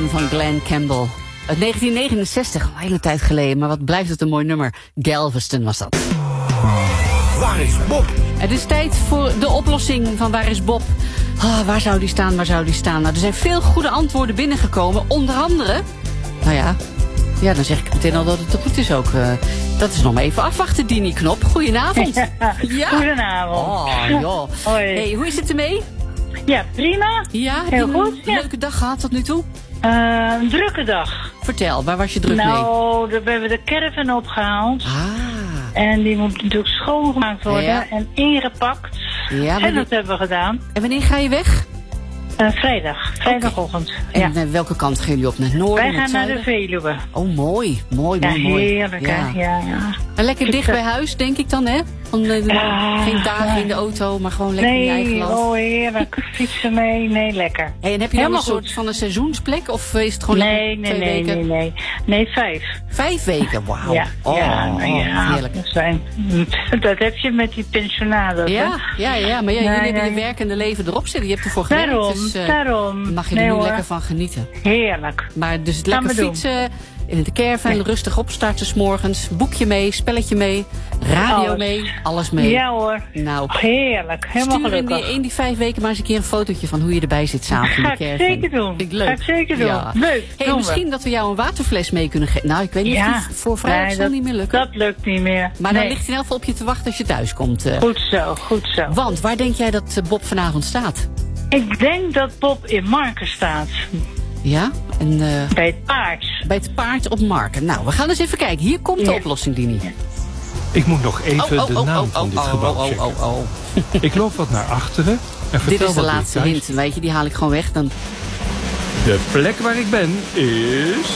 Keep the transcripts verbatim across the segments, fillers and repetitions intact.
Stem van Glenn Campbell. Uit negentien negenenzestig, een hele tijd geleden, maar wat blijft het een mooi nummer. Galveston was dat. Waar is Bob? Het is tijd voor de oplossing van waar is Bob? Ah, waar zou die staan, waar zou die staan? Nou, er zijn veel goede antwoorden binnengekomen. Onder andere, nou ja, ja, dan zeg ik meteen al dat het te goed is ook. Uh, dat is nog maar even afwachten, Dini Knop. Goedenavond. Ja, ja. Goedenavond. Oh, joh. Hoi. Hey, hoe is het ermee? Ja, prima. Ja, heb heel je goed. een Ja. leuke dag gehad tot nu toe? Uh, een drukke dag. Vertel, waar was je druk mee? Nou, we hebben de caravan opgehaald. Ah. En die moet natuurlijk schoongemaakt worden Ja. en ingepakt. Ja, en dat hebben we gedaan. En wanneer ga je weg? Uh, vrijdag, vrijdagochtend. En Ja. naar welke kant gaan jullie op? Naar het noorden? Wij naar gaan het naar de zuiden? Veluwe. Oh, mooi. Mooi, Ja, mooi, mooi. heerlijk Ja. hè. Ja, ja. En lekker dicht bij huis, denk ik dan, hè? Van, uh, Ja, geen dagen ja. in de auto, maar gewoon lekker in je eigen Nee, land. oh heerlijk. Fietsen mee, nee, lekker. Hey, en heb je dan Helemaal een soort goed. van een seizoensplek? Of is het gewoon Nee, lekker nee, twee nee, weken? nee, nee. Nee, vijf. Vijf weken, wauw. Ja, Oh, ja, nou ja, heerlijk. dat, zijn, dat heb je met die pensionaden. Ja, ja, ja, maar ja, Nee, jullie hebben nee. je werkende leven erop zitten. Je hebt ervoor gewerkt, Daarom, dus uh, daarom. mag je Nee, er nu hoor. lekker van genieten. Heerlijk. Maar dus het Gaan lekker we doen. fietsen, in de caravan, Ja. rustig opstarten 's morgens, boekje mee, spelletje mee, radio Alles. mee, alles mee. Ja hoor. Nou, Heerlijk. Helemaal stuur in die, gelukkig. in die vijf weken maar eens een keer een fotootje van hoe je erbij zit s'avonds in de Ga ik caravan. zeker doen. Vind ik leuk. Ga ik zeker doen. Ja. Leuk. Hey, doen misschien we. dat we jou een waterfles mee kunnen geven. Nou, ik weet niet Ja. of die voor vrijdag Nee, zal dat, niet meer lukken. dat lukt niet meer. Maar nee. dan ligt hij in elk geval op je te wachten als je thuis komt. eh. Goed zo, goed zo. Want waar denk jij dat eh, Bob vanavond staat? Ik denk dat Bob in Marken staat. Ja? En, eh, Bij het paard. bij het paard op Marken. Nou, we gaan eens even kijken. Hier komt de Ja. oplossing, Dini. Ik moet nog even Oh, oh, de oh, naam oh, van dit oh, gebouw oh, oh, checken. oh, oh. Ik loop wat naar achteren en vertel Dit is de wat laatste details. hint, weet je. Die haal ik gewoon weg. Dan... De plek waar ik ben is...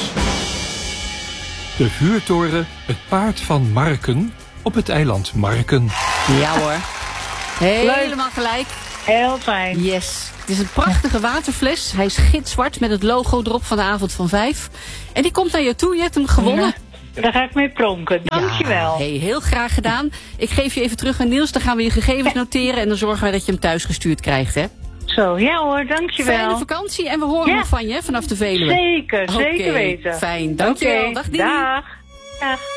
de vuurtoren Het Paard van Marken op het eiland Marken. Ja hoor. Helemaal gelijk. Heel fijn. Yes. Het is een prachtige waterfles. Hij is gitzwart met het logo erop van de avond van vijf. En die komt naar je toe. Je hebt hem gewonnen. Daar ga ik mee pronken. Dankjewel. Ja, hey, heel graag gedaan. Ik geef je even terug aan Niels. Dan gaan we je gegevens noteren. En dan zorgen wij dat je hem thuis gestuurd krijgt, hè? Zo, ja hoor, dankjewel. Fijne vakantie. En we horen Ja. nog van je vanaf de Veluwe. Zeker, zeker Oké, weten. fijn. Dankjewel. Oké, Dag, Dini. Dag. Dag.